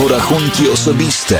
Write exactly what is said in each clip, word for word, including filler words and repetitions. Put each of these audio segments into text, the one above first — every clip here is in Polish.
porachunki osobiste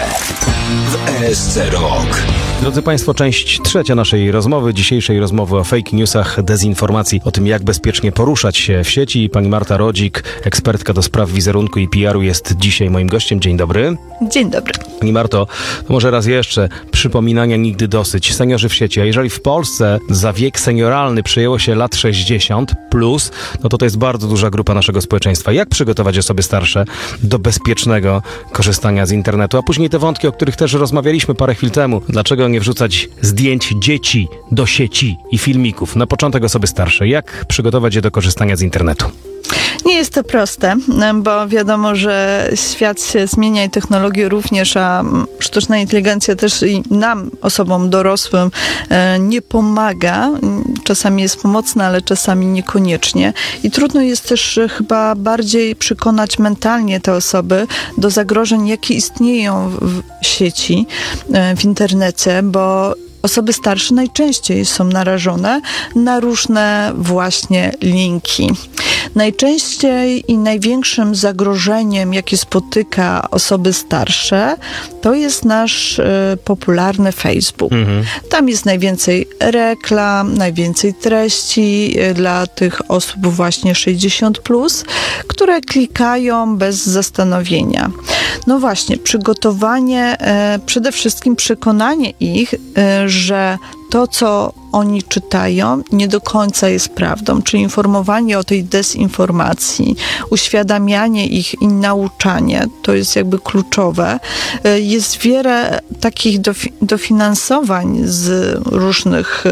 w E S C Rok. Drodzy Państwo, część trzecia naszej rozmowy, dzisiejszej rozmowy o fake newsach, dezinformacji, o tym, jak bezpiecznie poruszać się w sieci. Pani Marta Rodzik, ekspertka do spraw wizerunku i P R u, jest dzisiaj moim gościem. Dzień dobry. Dzień dobry. Pani Marto, to może raz jeszcze, przypominania nigdy dosyć. Seniorzy w sieci, a jeżeli w Polsce za wiek senioralny przyjęło się lat sześćdziesiąt plus, no to to jest bardzo duża grupa naszego społeczeństwa. Jak przygotować osoby starsze do bezpiecznego korzystania z internetu? A później te wątki, o których też rozmawialiśmy parę chwil temu. Dlaczego nie wrzucać zdjęć dzieci do sieci i filmików? Na początek osoby starsze. Jak przygotować je do korzystania z internetu? Nie jest to proste, bo wiadomo, że świat się zmienia i technologie również, a sztuczna inteligencja też i nam, osobom dorosłym, nie pomaga. Czasami jest pomocna, ale czasami niekoniecznie. I trudno jest też chyba bardziej przekonać mentalnie te osoby do zagrożeń, jakie istnieją w sieci, w internecie, bo osoby starsze najczęściej są narażone na różne właśnie linki. Najczęściej i największym zagrożeniem, jakie spotyka osoby starsze, to jest nasz y, popularny Facebook. Mhm. Tam jest najwięcej reklam, najwięcej treści y, dla tych osób właśnie sześćdziesiąt plus, które klikają bez zastanowienia. No właśnie, przygotowanie, y, przede wszystkim przekonanie ich, y, że to, co oni czytają, nie do końca jest prawdą, czyli informowanie o tej dezinformacji, uświadamianie ich i nauczanie, to jest jakby kluczowe. Jest wiele takich dofi- dofinansowań z różnych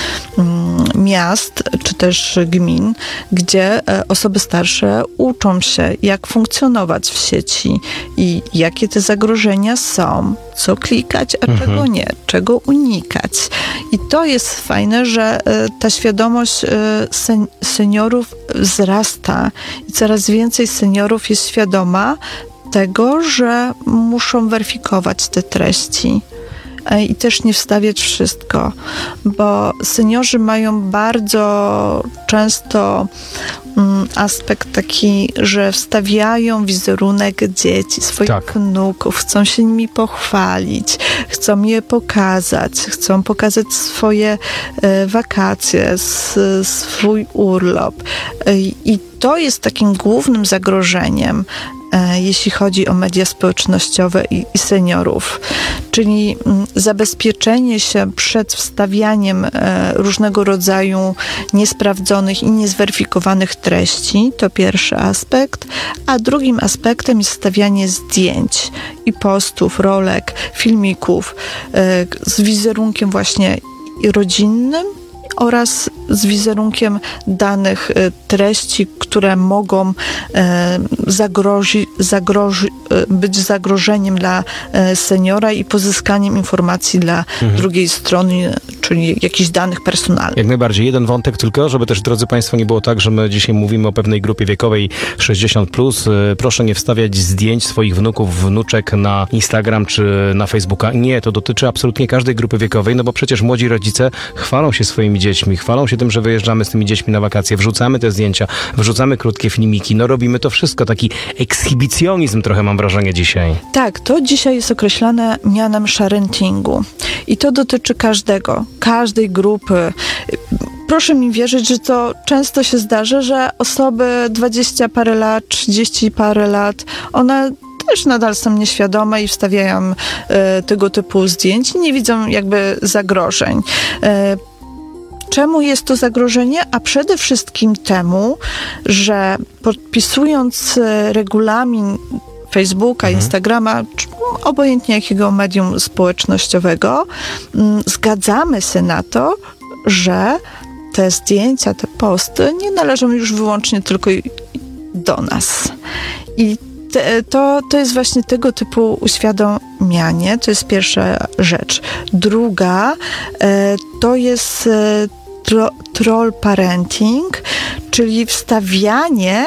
mm, miast, czy też gmin, gdzie osoby starsze uczą się, jak funkcjonować w sieci i jakie te zagrożenia są, co klikać, a mhm. czego nie, czego unikać. I to jest fajne, że ta świadomość sen- seniorów wzrasta i coraz więcej seniorów jest świadoma tego, że muszą weryfikować te treści i też nie wstawiać wszystko, bo seniorzy mają bardzo często mm, aspekt taki, że wstawiają wizerunek dzieci, swoich tak. wnuków, chcą się nimi pochwalić, chcą je pokazać, chcą pokazać swoje e, wakacje, s, swój urlop. E, I to jest takim głównym zagrożeniem, jeśli chodzi o media społecznościowe i, i seniorów. Czyli m, zabezpieczenie się przed wstawianiem e, różnego rodzaju niesprawdzonych i niezweryfikowanych treści, to pierwszy aspekt, a drugim aspektem jest wstawianie zdjęć i postów, rolek, filmików e, z wizerunkiem właśnie rodzinnym oraz z wizerunkiem danych treści, które mogą e, zagrozi, zagrozi, być zagrożeniem dla e, seniora i pozyskaniem informacji dla mhm. drugiej strony, czyli jakichś danych personalnych. Jak najbardziej. Jeden wątek tylko, żeby też, drodzy Państwo, nie było tak, że my dzisiaj mówimy o pewnej grupie wiekowej sześćdziesiąt plus. Proszę nie wstawiać zdjęć swoich wnuków, wnuczek na Instagram czy na Facebooka. Nie, to dotyczy absolutnie każdej grupy wiekowej, no bo przecież młodzi rodzice chwalą się swoimi dziećmi, chwalą się tym, że wyjeżdżamy z tymi dziećmi na wakacje, wrzucamy te zdjęcia, wrzucamy krótkie filmiki, no robimy to wszystko, taki ekshibicjonizm trochę mam wrażenie dzisiaj. Tak, to dzisiaj jest określane mianem sharentingu i to dotyczy każdego, każdej grupy. Proszę mi wierzyć, że to często się zdarza, że osoby dwadzieścia parę lat, trzydzieści parę lat, one też nadal są nieświadome i wstawiają e, tego typu zdjęć i nie widzą jakby zagrożeń. E, Czemu jest to zagrożenie? A przede wszystkim temu, że podpisując regulamin Facebooka, mhm. Instagrama, czy obojętnie jakiego medium społecznościowego, zgadzamy się na to, że te zdjęcia, te posty nie należą już wyłącznie tylko do nas. I te, to, to jest właśnie tego typu uświadamianie, to jest pierwsza rzecz. Druga, to jest tro, troll parenting, czyli wstawianie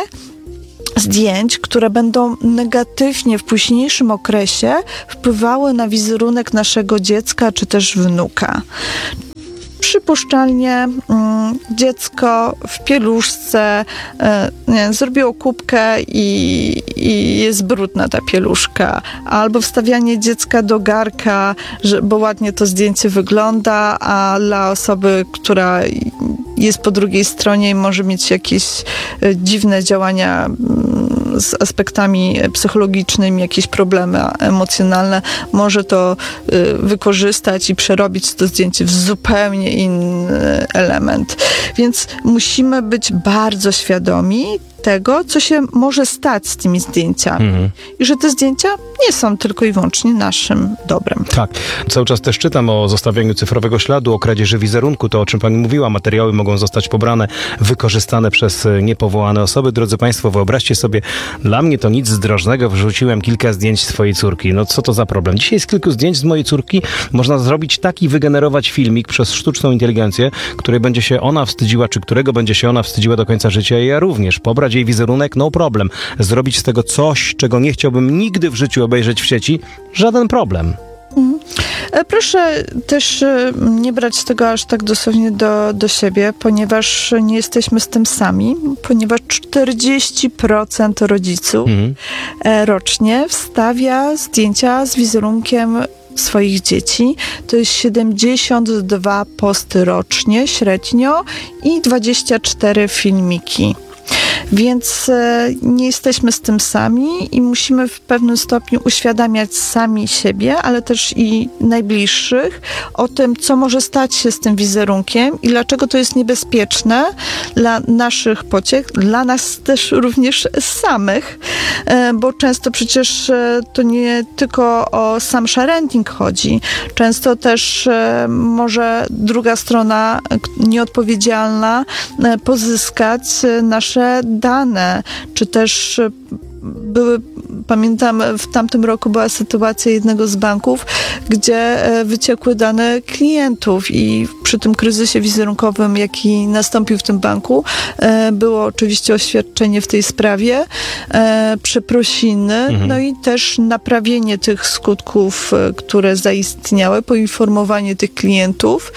zdjęć, które będą negatywnie w późniejszym okresie wpływały na wizerunek naszego dziecka czy też wnuka. przypuszczalnie mm, dziecko w pieluszce e, nie, zrobiło kubkę i, i jest brudna ta pieluszka. Albo wstawianie dziecka do garka, że, bo ładnie to zdjęcie wygląda, a dla osoby, która jest po drugiej stronie i może mieć jakieś e, dziwne działania mm, z aspektami psychologicznymi, jakieś problemy emocjonalne, może to y, wykorzystać i przerobić to zdjęcie w zupełnie inny element. Więc musimy być bardzo świadomi tego, co się może stać z tymi zdjęciami. Mhm. I że te zdjęcia nie są tylko i wyłącznie naszym dobrem. Tak. Cały czas też czytam o zostawianiu cyfrowego śladu, o kradzieży wizerunku, to o czym pani mówiła. Materiały mogą zostać pobrane, wykorzystane przez niepowołane osoby. Drodzy państwo, wyobraźcie sobie, dla mnie to nic zdrożnego. Wrzuciłem kilka zdjęć swojej córki. No co to za problem? Dzisiaj z kilku zdjęć z mojej córki można zrobić taki, wygenerować filmik przez sztuczną inteligencję, której będzie się ona wstydziła, czy którego będzie się ona wstydziła do końca życia i ja również. Pobrać jej wizerunek, no problem. Zrobić z tego coś, czego nie chciałbym nigdy w życiu obejrzeć w sieci, żaden problem. Mhm. Proszę też nie brać tego aż tak dosłownie do, do siebie, ponieważ nie jesteśmy z tym sami, ponieważ czterdzieści procent rodziców mhm. rocznie wstawia zdjęcia z wizerunkiem swoich dzieci. To jest siedemdziesiąt dwa posty rocznie średnio i dwadzieścia cztery filmiki. Więc nie jesteśmy z tym sami i musimy w pewnym stopniu uświadamiać sami siebie, ale też i najbliższych o tym, co może stać się z tym wizerunkiem i dlaczego to jest niebezpieczne dla naszych pociech, dla nas też również samych, bo często przecież to nie tylko o sam sharing chodzi. Często też może druga strona nieodpowiedzialna pozyskać nasze dane, czy też były, pamiętam, w tamtym roku była sytuacja jednego z banków, gdzie wyciekły dane klientów i przy tym kryzysie wizerunkowym, jaki nastąpił w tym banku, było oczywiście oświadczenie w tej sprawie, przeprosiny, mhm. no i też naprawienie tych skutków, które zaistniały, poinformowanie tych klientów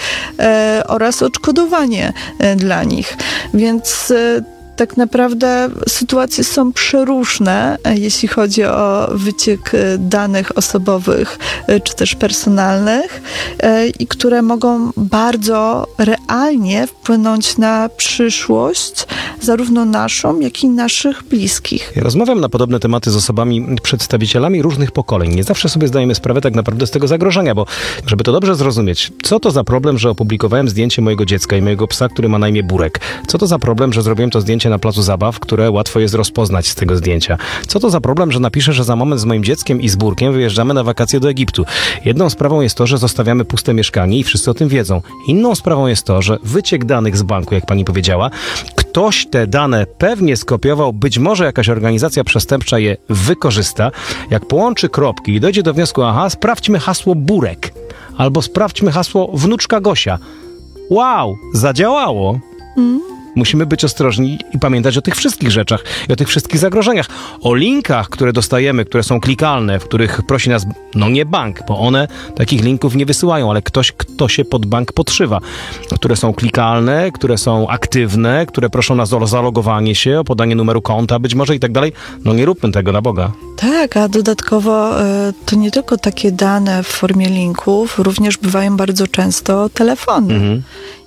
oraz odszkodowanie dla nich. Więc tak naprawdę sytuacje są przeróżne, jeśli chodzi o wyciek danych osobowych czy też personalnych i które mogą bardzo realnie wpłynąć na przyszłość zarówno naszą, jak i naszych bliskich. Ja rozmawiam na podobne tematy z osobami, przedstawicielami różnych pokoleń. Nie zawsze sobie zdajemy sprawę tak naprawdę z tego zagrożenia, bo żeby to dobrze zrozumieć, co to za problem, że opublikowałem zdjęcie mojego dziecka i mojego psa, który ma na imię Burek? Co to za problem, że zrobiłem to zdjęcie na placu zabaw, które łatwo jest rozpoznać z tego zdjęcia? Co to za problem, że napiszę, że za moment z moim dzieckiem i z Burkiem wyjeżdżamy na wakacje do Egiptu? Jedną sprawą jest to, że zostawiamy puste mieszkanie i wszyscy o tym wiedzą. Inną sprawą jest to, że wyciek danych z banku, jak pani powiedziała, ktoś te dane pewnie skopiował, być może jakaś organizacja przestępcza je wykorzysta. Jak połączy kropki i dojdzie do wniosku, aha, sprawdźmy hasło Burek, albo sprawdźmy hasło wnuczka Gosia. Wow, zadziałało! Mm. Musimy być ostrożni i pamiętać o tych wszystkich rzeczach i o tych wszystkich zagrożeniach. O linkach, które dostajemy, które są klikalne, w których prosi nas, no nie bank, bo one takich linków nie wysyłają, ale ktoś, kto się pod bank podszywa. Które są klikalne, które są aktywne, które proszą nas o zalogowanie się, o podanie numeru konta być może i tak dalej. No nie róbmy tego na Boga. Tak, a dodatkowo y, to nie tylko takie dane w formie linków, również bywają bardzo często telefony. Mhm.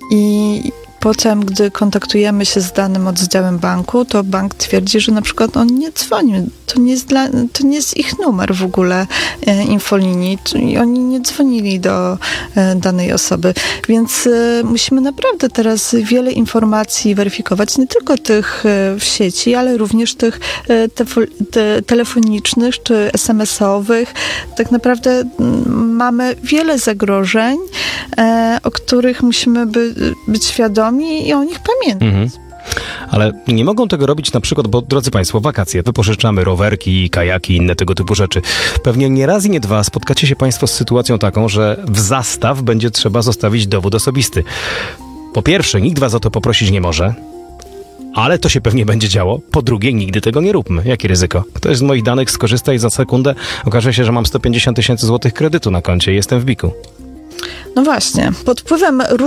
I potem, gdy kontaktujemy się z danym oddziałem banku, to bank twierdzi, że na przykład on nie dzwoni. To nie jest, dla, to nie jest ich numer w ogóle e, infolinii. I oni nie dzwonili do e, danej osoby. Więc e, musimy naprawdę teraz wiele informacji weryfikować, nie tylko tych e, w sieci, ale również tych e, te, te, telefonicznych czy es em es owych. Tak naprawdę m, mamy wiele zagrożeń, e, o których musimy by, być świadomi i o nich pamiętać. Mhm. Ale nie mogą tego robić na przykład, bo drodzy państwo, wakacje, wypożyczamy rowerki, kajaki i inne tego typu rzeczy. Pewnie nie raz i nie dwa spotkacie się państwo z sytuacją taką, że w zastaw będzie trzeba zostawić dowód osobisty. Po pierwsze, nikt was o to poprosić nie może, ale to się pewnie będzie działo. Po drugie, nigdy tego nie róbmy. Jakie ryzyko? Ktoś z moich danych skorzysta i za sekundę okaże się, że mam sto pięćdziesiąt tysięcy złotych kredytu na koncie i jestem w biku. No właśnie, pod wpływem